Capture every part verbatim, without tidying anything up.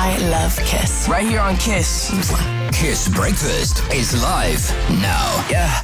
I love Kiss. Right here on Kiss. Kiss Breakfast is live now. Yeah.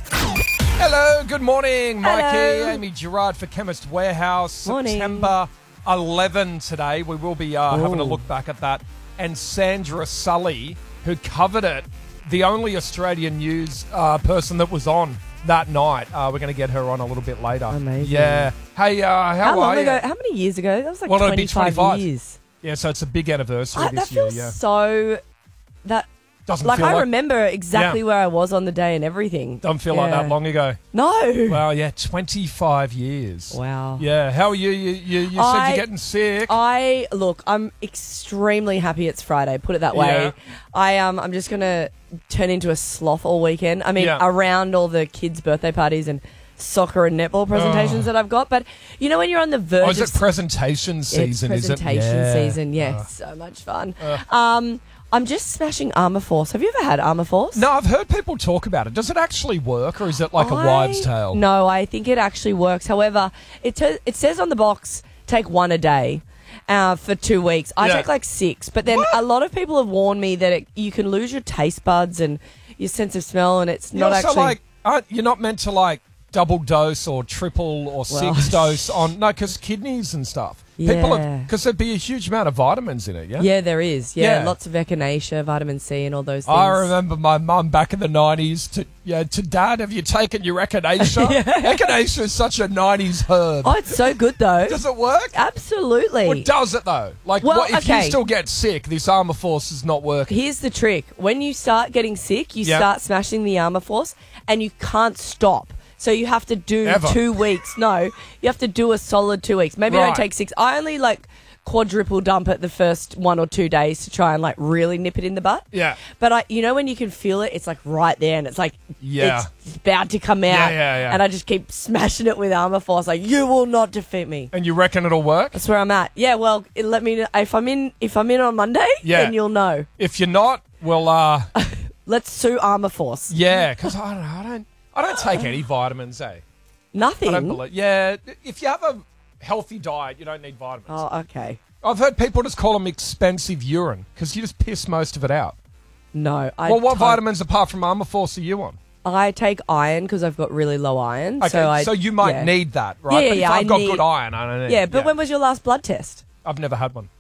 Hello, good morning. Mikey, Hello. Amy Gerard for Chemist Warehouse. Morning. September eleventh today. We will be uh, having a look back at that. And Sandra Sully, who covered it, the only Australian news uh, person that was on that night. Uh, we're going to get her on a little bit later. Amazing. Yeah. Hey, uh, how, How are long you? ago? How many years ago? That was like Well, it'll be twenty-five, twenty-five. years. Yeah, so it's a big anniversary I, this that year. feels Yeah. so. That Doesn't like feel I like remember exactly Yeah. where I was on the day and everything. Doesn't feel like Yeah. that long ago. No. Well, yeah, twenty-five years. Wow. Yeah. How are you? You, you, you said I- you're getting sick. I look. I'm extremely happy it's Friday. Put it that way. Yeah. I um. I'm just gonna turn into a sloth all weekend. I mean, Yeah. around all the kids' birthday parties and soccer and netball presentations that I've got. But you know, when you're on the verge, Oh, is of it presentation season? It's is it? presentation Yeah. season, yes. So much fun. um, I'm just smashing Armour Force. Have you ever had Armour Force? No, I've heard people talk about it. Does it actually work, or is it like a I- wives' tale? No, I think it actually works. However, it t- it says on the box, take one a day. Uh, for two weeks. I Yeah. take like six, but then a lot of people have warned me that it, you can lose your taste buds and your sense of smell, and it's You not also actually. like aren't, you're not meant to like double dose or triple or Well, six dose on no, because kidneys and stuff. People Yeah. because there'd be a huge amount of vitamins in it. Yeah. yeah, there is. Yeah, Yeah. lots of echinacea, vitamin C, and all those things. I remember my mum back in the nineties. To yeah, to Dad, have you taken your echinacea? Echinacea is such a nineties herb. Oh, it's so good though. Does it work? Absolutely. Well, does it though? Like, Well, what, if you okay. still get sick, this Armour Force is not working. Here's the trick. When you start getting sick, you Yep. start smashing the Armour Force and you can't stop. So you have to do Ever. two weeks. No, you have to do a solid two weeks. Maybe Right. don't take six. I only like quadruple dump it the first one or two days to try and like really nip it in the butt. Yeah. But I, you know, when you can feel it, it's like right there and it's like, Yeah. it's about to come out. yeah, yeah. And I just keep smashing it with Armour Force. Like, you will not defeat me. And you reckon it'll work? That's where I'm at. Yeah. Well, it, let me know if I'm in. If I'm in on Monday, Yeah. then you'll know. If you're not, well, uh, Let's sue Armour Force. yeah, because I don't know, I don't, I don't take any vitamins, eh? Nothing. I don't believe. Yeah, if you have a healthy diet, you don't need vitamins. Oh, okay. I've heard people just call them expensive urine because you just piss most of it out. No. I well, what to- vitamins apart from Armour Force are you on? I take iron because I've got really low iron. Okay, so, I, so you might yeah. need that, right? Yeah, yeah, but yeah, if I've I got need- good iron, I don't need. Yeah, but when was your last blood test? I've never had one.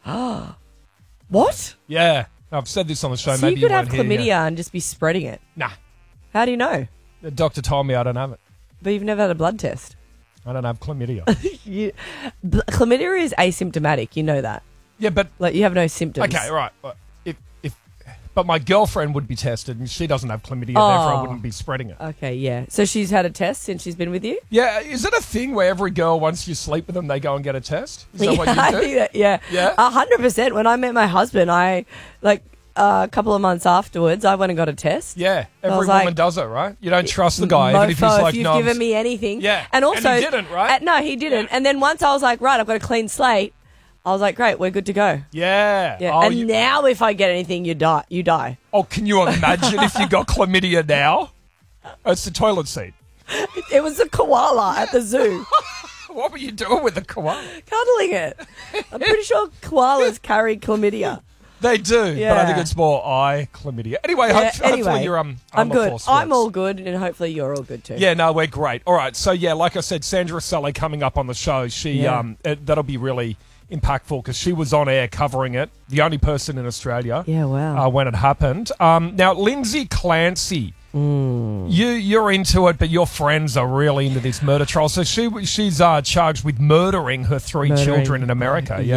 What? Yeah, I've said this on the show. So maybe you could you have weren't here, chlamydia yeah. and just be spreading it. Nah, How do you know? the doctor told me I don't have it. But you've never had a blood test. I don't have chlamydia. You, bl- chlamydia is asymptomatic. You know that. yeah, but Like you have no symptoms. okay, right. But If if, but my girlfriend would be tested, and she doesn't have chlamydia, Oh. therefore I wouldn't be spreading it. Okay, yeah. So she's had a test since she's been with you? Yeah, is it a thing where every girl, once you sleep with them, they go and get a test? Is that what I you do? think that- yeah. Yeah? A hundred percent. When I met my husband, I like uh, a couple of months afterwards, I went and got a test. Yeah, every was woman like, does it, right? You don't trust the guy, even if he's Mofo, like, if you've no, I'm given s- me anything. Yeah, And also, and he didn't, right? uh, no, he didn't. And then once I was like, right, I've got a clean slate. I was like, great, we're good to go. Yeah. Yeah. Oh, and you- now, if I get anything, you die. You die. oh, can you imagine if you got chlamydia now? Oh, it's the toilet seat. It was a koala at the zoo, What were you doing with the koala? cuddling it. I'm pretty sure koalas carry chlamydia. They do, but I Yeah. think it's more eye chlamydia. Anyway, Yeah, hope, hopefully anyway, you're um. I'm Armour good. Force I'm works. all good, and hopefully you're all good too. Yeah, no, we're great. All right, so yeah, like I said, Sandra Sully coming up on the show. She Yeah. um, it, that'll be really impactful because she was on air covering it, the only person in Australia. Yeah, wow. Uh, when it happened. Um, now, Lindsay Clancy, Mm. you you're into it, but your friends are really into this murder trial. So she she's uh, charged with murdering her three Murdering. children in America. Yeah.